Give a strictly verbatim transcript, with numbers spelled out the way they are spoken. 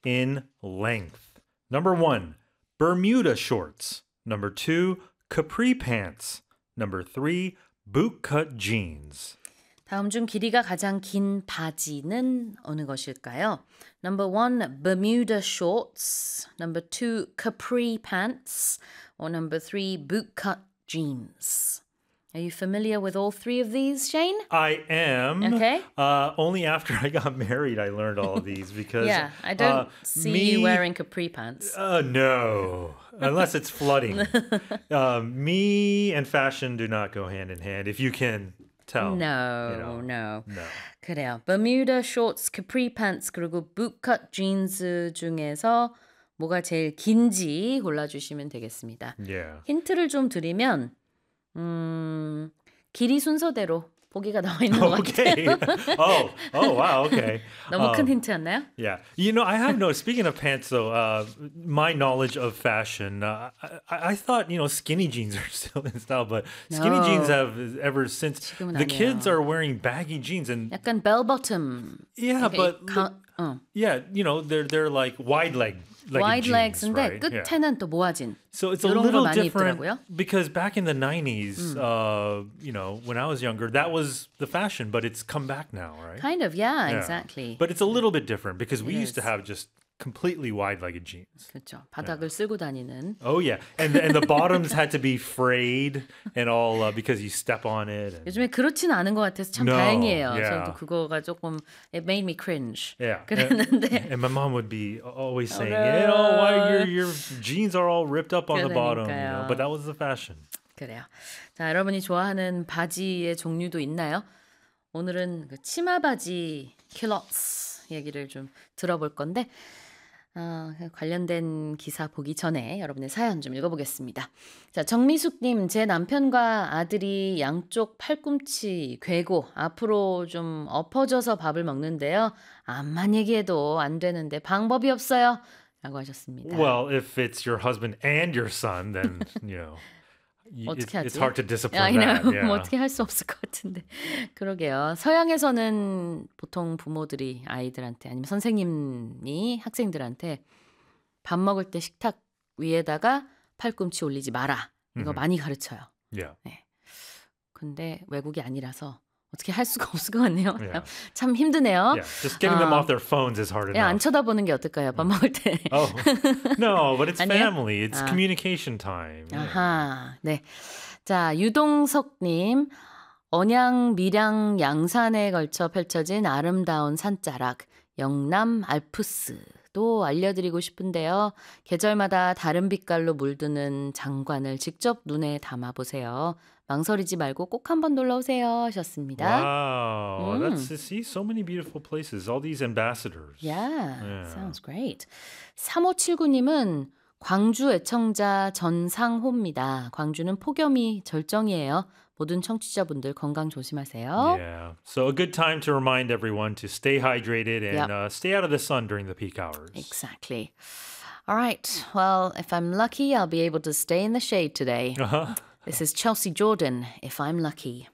in length. Number one, Bermuda shorts. Number two, capri pants. Number three, bootcut jeans. 다음 중 길이가 가장 긴 바지는 어느 것일까요? Number one, Bermuda shorts. Number two, capri pants. Or number three, bootcut jeans. Are you familiar with all three of these, Shane? I am. Okay. Uh, only after I got married, I learned all of these because. Yeah, I don't uh, see me, you wearing capri pants. Uh, no, unless it's flooding. uh, me and fashion do not go hand in hand. If you can tell. No, you know, no. no. 그래요. Bermuda shorts, capri pants, 그리고 bootcut jeans 중에서 뭐가 제일 긴지 골라주시면 되겠습니다. Yeah. 힌트를 좀 드리면 음, 길이 순서대로 보기가 나와 있는 것 Okay. 같아요. oh, oh, wow. Okay. 너무 큰 Um, 힌트였나요? Yeah. You know, I have noticed, speaking of pants, though, uh, my knowledge of fashion, uh, I, I thought, you know, skinny jeans are still in style, but skinny No. jeans have ever since. 지금은 The 아니에요. kids are wearing baggy jeans and 약간 bell bottom. yeah, 이렇게 but 가, 어. yeah, you know, they're they're like wide leg. wide jeans, legs인데 right? Yeah. 끝에는 또 모아진. So it's a 이런 걸 little 많이 different 입더라고요. because back in the nineties, uh, you know, when I was younger, that was the fashion, but it's come back now, right? Kind of, yeah, Yeah. exactly. But it's a little bit different because we It used to is. have just completely wide-legged jeans. 그렇죠. 바닥을 쓸고 다니는. Oh yeah, and and the bottoms had to be frayed and all uh, because you step on it. And, 요즘에 그렇지는 않은 것 같아서 참 No, 다행이에요. yeah. 저도 그거가 조금 it made me cringe. yeah, 그랬는데 and, and my mom would be always saying, no. you know, why your your jeans are all ripped up on the bottom, you know? 그러니까요. But that was the fashion. 그래요. 자, 여러분이 좋아하는 바지의 종류도 있나요? 오늘은 그 치마 바지 킬러츠 얘기를 좀 들어볼 건데 어, 관련된 기사 보기 전에 여러분의 사연 좀 읽어보겠습니다. 자, 정미숙님, 제 남편과 아들이 양쪽 팔꿈치 괴고 앞으로 좀 엎어져서 밥을 먹는데요. 암만 얘기해도 안 되는데 방법이 없어요. 라고 하셨습니다. Well, if it's your husband and your son, then you know. You- 어떻게 it's, it's 하지? hard to discipline I know. that. Yeah. 뭐 어떻게 할 수 없을 것 같은데. 그러게요. 서양에서는 보통 부모들이 아이들한테 아니면 선생님이 학생들한테 밥 먹을 때 식탁 위에다가 팔꿈치 올리지 마라. 이거 Mhm. 많이 가르쳐요. Yeah. 근데 외국이 아니라서 어떻게 할 수가 없을 것 같네요. Yeah. 참 힘드네요. Yeah. Just getting them 아. off their phones is hard 야, 안 enough. 쳐다보는 게 어떨까요? 밥 먹을 때. Oh no, but it's 아니에요? family. It's 아. communication time. Yeah. 아하, 네. 자, 유동석님. 언양, 밀양, 양산에 걸쳐 펼쳐진 아름다운 산자락, 영남 알프스도 알려드리고 싶은데요. 계절마다 다른 빛깔로 물드는 장관을 직접 눈에 담아보세요. 망설이지 말고 꼭 한번 놀러 오세요 하셨습니다. Wow, Mm. that's see so many beautiful places. All these ambassadors. Yeah, Yeah. sounds great. 삼오칠구님은 광주 애청자 전상호입니다. 광주는 폭염이 절정이에요. 모든 청취자분들 건강 조심하세요. Yeah. So a good time to remind everyone to stay hydrated and Yep. uh, stay out of the sun during the peak hours. Exactly. All right. Well, if I'm lucky, I'll be able to stay in the shade today. Uh-huh. This is Chelsea Jordan, If I'm Lucky.